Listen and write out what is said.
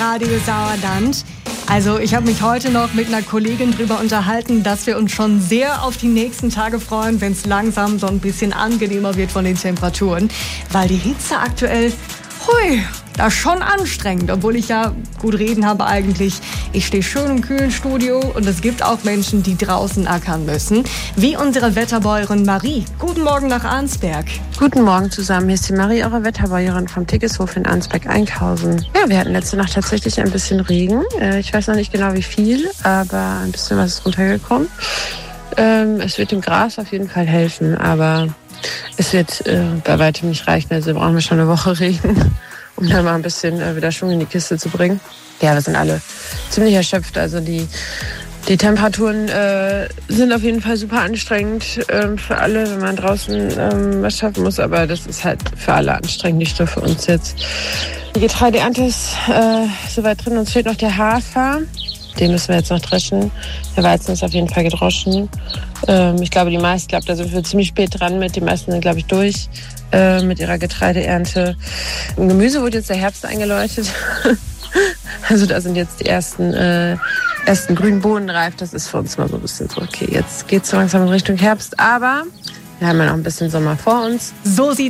Radio Sauerland. Also ich habe mich heute noch mit einer Kollegin drüber unterhalten, dass wir uns schon sehr auf die nächsten Tage freuen, wenn es langsam so ein bisschen angenehmer wird von den Temperaturen. Weil die Hitze aktuell, das ist schon anstrengend, obwohl ich ja gut reden habe eigentlich. Ich stehe schön im kühlen Studio und es gibt auch Menschen, die draußen ackern müssen. Wie unsere Wetterbäuerin Marie. Guten Morgen nach Arnsberg. Guten Morgen zusammen, hier ist die Marie, eure Wetterbäuerin vom Tiggeshof in Arnsberg-Einkausen. Ja, wir hatten letzte Nacht tatsächlich ein bisschen Regen. Ich weiß noch nicht genau wie viel, aber ein bisschen was ist runtergekommen. Es wird dem Gras auf jeden Fall helfen, aber es wird bei weitem nicht reichen. Also brauchen wir schon eine Woche Regen, um da mal ein bisschen wieder Schwung in die Kiste zu bringen. Ja, wir sind alle ziemlich erschöpft. Also die Temperaturen sind auf jeden Fall super anstrengend für alle, wenn man draußen was schaffen muss. Aber das ist halt für alle anstrengend, nicht nur für uns jetzt. Die Getreideernte ist soweit drin. Uns fehlt noch der Hafer. Den müssen wir jetzt noch dreschen. Der Weizen ist auf jeden Fall gedroschen. Ich glaube, da sind wir ziemlich spät dran mit. Die meisten sind, glaube ich, durch mit ihrer Getreideernte. Im Gemüse wurde jetzt der Herbst eingeläutet. Also da sind jetzt die ersten grünen Bohnen reif. Das ist für uns mal so ein bisschen so, okay, jetzt geht es so langsam in Richtung Herbst. Aber wir haben ja noch ein bisschen Sommer vor uns. So sieht